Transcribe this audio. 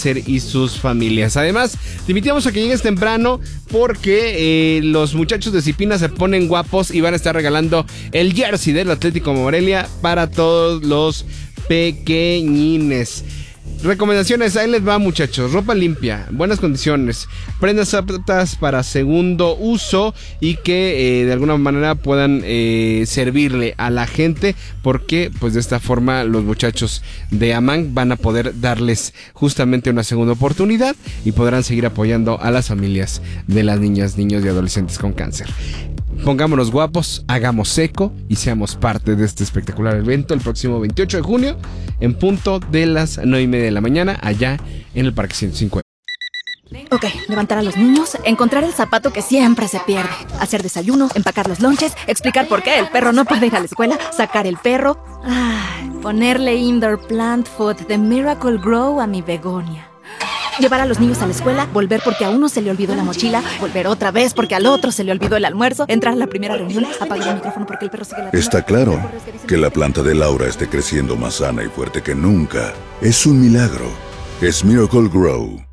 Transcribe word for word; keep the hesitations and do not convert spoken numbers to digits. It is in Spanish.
cáncer y sus familias. Además, te invitamos a que llegues temprano porque eh, los muchachos de Cipina se ponen guapos y van a estar regalando el jersey del Atlético Morelia para todos los pequeñines. Recomendaciones, ahí les va, muchachos. Ropa limpia, buenas condiciones, prendas aptas para segundo uso y que eh, de alguna manera puedan eh, servirle a la gente, porque pues de esta forma los muchachos de Amang van a poder darles justamente una segunda oportunidad y podrán seguir apoyando a las familias de las niñas, niños y adolescentes con cáncer. Pongámonos guapos, hagamos seco y seamos parte de este espectacular evento el próximo veintiocho de junio en punto de las nueve y media de la mañana allá en el Parque ciento cincuenta. Ok, levantar a los niños, encontrar el zapato que siempre se pierde, hacer desayuno, empacar los lonches, explicar por qué el perro no puede ir a la escuela, sacar el perro, ay, ponerle indoor plant food de Miracle Grow a mi begonia. Llevar a los niños a la escuela, volver porque a uno se le olvidó la mochila, volver otra vez porque al otro se le olvidó el almuerzo, entrar a la primera reunión, apagar el micrófono porque el perro sigue latiendo. Está claro que la planta de Laura esté creciendo más sana y fuerte que nunca. Es un milagro. Es Miracle Grow.